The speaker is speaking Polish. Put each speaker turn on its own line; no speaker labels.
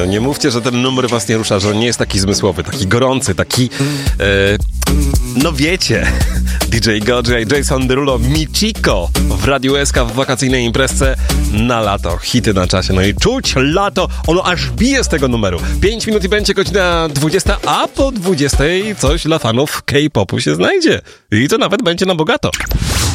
No nie mówcie, że ten numer was nie rusza, że on nie jest taki zmysłowy, taki gorący, taki... no wiecie, DJ Godzilla i Jason Derulo, Michiko w Radiu SK w wakacyjnej imprezce na lato. Hity na czasie, no i czuć lato, ono aż bije z tego numeru. 5 minut i będzie godzina 20, a po 20 coś dla fanów K-popu się znajdzie. I to nawet będzie na bogato.